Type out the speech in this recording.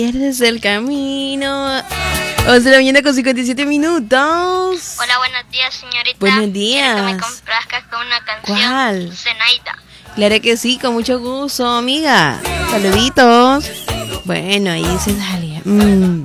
Pierdes el camino. 11 de la mañana con 57 minutos. Hola, buenos días, señorita. Buenos días. Quiero que me complazcas con una canción. ¿Cuál? Zenaida. Claro que sí, con mucho gusto, amiga. Saluditos. Bueno, ahí se sale.